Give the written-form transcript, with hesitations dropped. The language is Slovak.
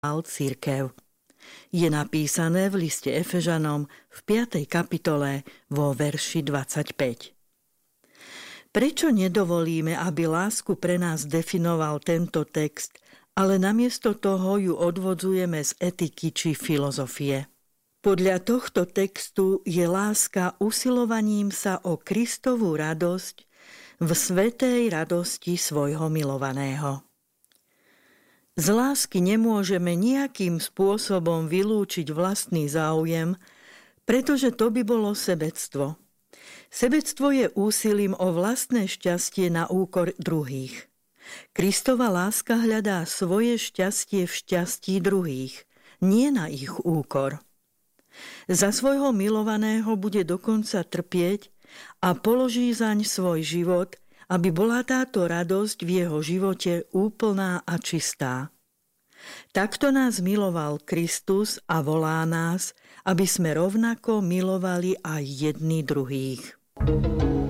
cirkev. Je napísané v liste Efežanom v 5. kapitole vo verši 25. Prečo nedovolíme, aby lásku pre nás definoval tento text, ale namiesto toho ju odvodzujeme z etiky či filozofie? Podľa tohto textu je láska usilovaním sa o Kristovú radosť v svätej radosti svojho milovaného. Z lásky nemôžeme nejakým spôsobom vylúčiť vlastný záujem, pretože to by bolo sebectvo. Sebectvo je úsilím o vlastné šťastie na úkor druhých. Kristova láska hľadá svoje šťastie v šťastí druhých, nie na ich úkor. Za svojho milovaného bude dokonca trpieť a položí zaň svoj život, aby bola táto radosť v jeho živote úplná a čistá. Takto nás miloval Kristus a volá nás, aby sme rovnako milovali aj jedni druhých.